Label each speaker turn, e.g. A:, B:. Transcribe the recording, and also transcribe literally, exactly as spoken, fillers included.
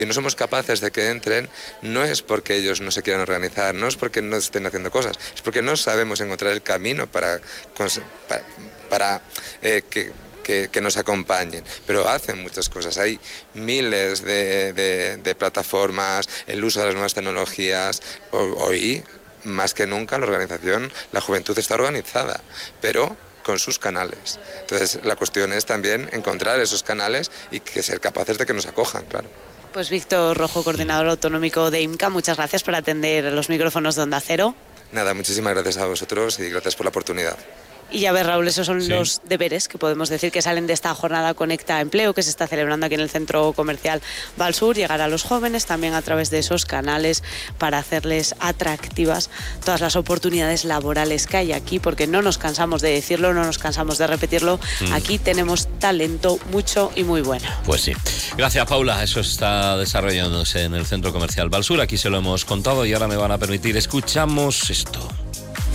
A: Si no somos capaces de que entren, no es porque ellos no se quieran organizar, no es porque no estén haciendo cosas, es porque no sabemos encontrar el camino para, para, para eh, que, que, que nos acompañen. Pero hacen muchas cosas, hay miles de, de, de plataformas, el uso de las nuevas tecnologías. Hoy, más que nunca, la organización, la juventud está organizada, pero con sus canales. Entonces, la cuestión es también encontrar esos canales y que ser capaces de que nos acojan, claro.
B: Pues Víctor Rojo, coordinador autonómico de I M C A, muchas gracias por atender los micrófonos de Onda Cero.
A: Nada, muchísimas gracias a vosotros y gracias por la oportunidad.
B: Y ya ves, Raúl, esos son
C: sí.
B: los deberes que podemos decir que salen de esta jornada Conecta Empleo, que se está celebrando aquí en el Centro Comercial Valsur, llegar a los jóvenes también a través de esos canales para hacerles atractivas todas las oportunidades laborales que hay aquí, porque no nos cansamos de decirlo, no nos cansamos de repetirlo, mm. aquí tenemos talento mucho y muy bueno.
C: Pues sí. Gracias, Paula. Eso está desarrollándose en el Centro Comercial Valsur, aquí se lo hemos contado y ahora me van a permitir, escuchamos esto.